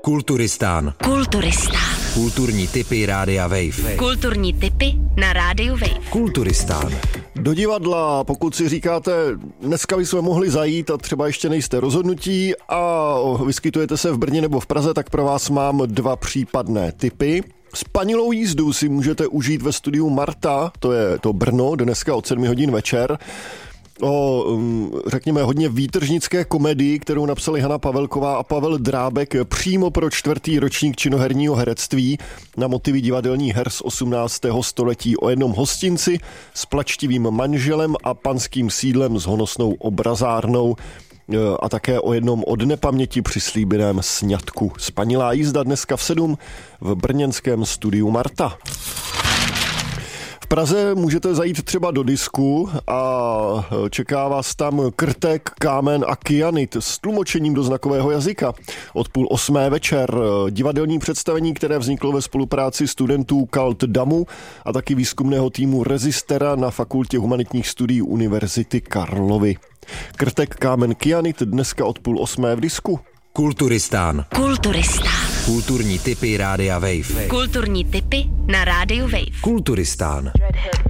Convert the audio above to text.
Kulturistán. Kulturní tipy Rádia Wave. Kulturní tipy na Rádiu Wave. Kulturistán. Do divadla, pokud si říkáte, dneska bychom mohli zajít a třeba ještě nejste rozhodnutí a vyskytujete se v Brně nebo v Praze, tak pro vás mám 2 případné tipy. Spanilou jízdu si můžete užít ve studiu Marta, to je to Brno, dneska od 7 hodin večer. O, řekněme, hodně výtržnické komedii, kterou napsali Hana Pavelková a Pavel Drábek přímo pro 4. ročník činoherního herectví na motivy divadelních her z 18. století o jednom hostinci s plačtivým manželem a panským sídlem s honosnou obrazárnou a také o jednom od nepaměti přislíbeném sňatku. Spanilá jízda dneska v 7 v brněnském studiu Marta. V Praze můžete zajít třeba do disku a čeká vás tam Krtek, Kámen a Kyanit s tlumočením do znakového jazyka. Od 7:30 večer divadelní představení, které vzniklo ve spolupráci studentů Kalt Damu a taky výzkumného týmu Rezistera na Fakultě humanitních studií Univerzity Karlovy. Krtek, Kámen, Kyanit dneska od 7:30 v disku. Kulturistán. Kulturní tipy Rádia Wave. Kulturní tipy na Rádiu Wave. Kulturistán.